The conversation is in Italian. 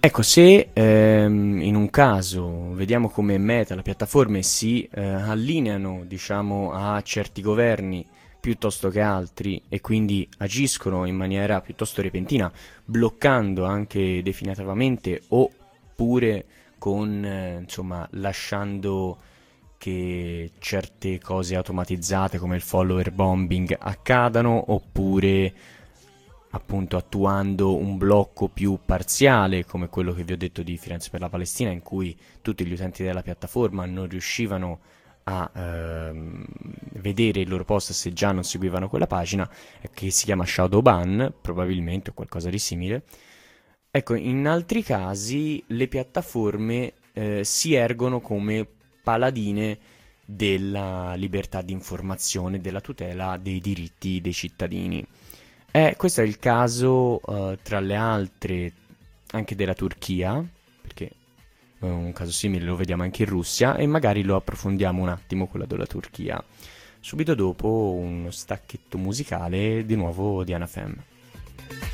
Ecco, se in un caso vediamo come Meta, le piattaforme si allineano, diciamo, a certi governi piuttosto che altri e quindi agiscono in maniera piuttosto repentina, bloccando anche definitivamente oppure con, insomma, lasciando che certe cose automatizzate come il follower bombing accadano, oppure appunto attuando un blocco più parziale come quello che vi ho detto di Firenze per la Palestina, in cui tutti gli utenti della piattaforma non riuscivano a vedere il loro post se già non seguivano quella pagina, che si chiama Shadowban, probabilmente o qualcosa di simile. Ecco, in altri casi le piattaforme si ergono come paladine della libertà di informazione, della tutela dei diritti dei cittadini. Questo è il caso, tra le altre, anche della Turchia, perché un caso simile lo vediamo anche in Russia, e magari lo approfondiamo un attimo quello della Turchia. Subito dopo uno stacchetto musicale, di nuovo di Anafem.